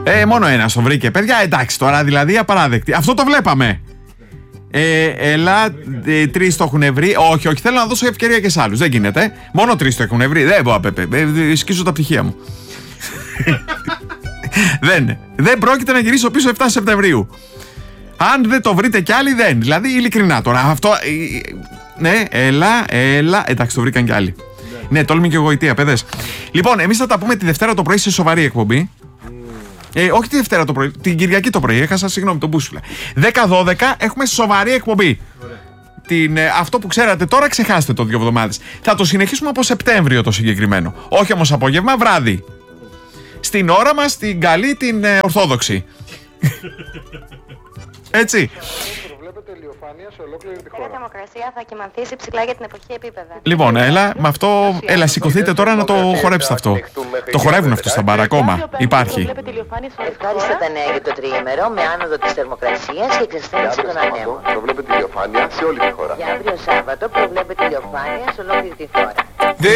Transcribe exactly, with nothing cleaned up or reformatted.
Ε, μόνο ένα το βρήκε. Παιδιά, εντάξει τώρα, δηλαδή απαράδεκτη. Αυτό το βλέπαμε. Ε, έλα, ε, τρεις το έχουν βρει. Όχι, όχι, θέλω να δώσω ευκαιρία και σε άλλους. Δεν γίνεται. Μόνο τρεις το έχουν βρει. Δεν μπορώ, ε, σκίζω τα πτυχία μου. δεν, δεν πρόκειται να γυρίσω πίσω εφτά Σεπτεμβρίου. Αν δεν το βρείτε κι άλλοι, δεν. Δηλαδή, ειλικρινά τώρα. Αυτό. Ε, ναι, έλα, έλα. Εντάξει, το βρήκαν κι άλλοι. Ναι, τόλμη και γοητεία, παιδες. Λοιπόν, εμείς θα τα πούμε τη Δευτέρα το πρωί σε σοβαρή εκπομπή. Ε, όχι τη Δευτέρα το πρωί, την Κυριακή το πρωί. Έχασα, συγγνώμη, τον μπούσουλα. δέκα δώδεκα έχουμε σοβαρή εκπομπή. Την, ε, αυτό που ξέρατε τώρα, ξεχάστε το δύο εβδομάδες. Θα το συνεχίσουμε από Σεπτέμβριο το συγκεκριμένο. Όχι όμως απόγευμα, βράδυ. Στην ώρα μας, την καλή, την ε, ορθόδοξη. Έτσι. Σε ολόκληρη τη χώρα. Η θερμοκρασία θα κυμανθήσει ψηλά για την εποχή επίπεδα. Λοιπόν, έλα, με αυτό, έλα, σηκωθείτε τώρα να το χορέψετε αυτό. Το χορεύουν αυτό στα μπαρ ακόμα. Υπάρχει. Ευχάριστα τα νέα για το τριήμερο με άνοδο της θερμοκρασίας και εξασθένηση των ανέμων. Προβλέπεται ηλιοφάνεια σε όλη τη χώρα. Για αύριο Σάββατο προβλέπεται ηλιοφάνεια σε ολόκληρη τη χώρα.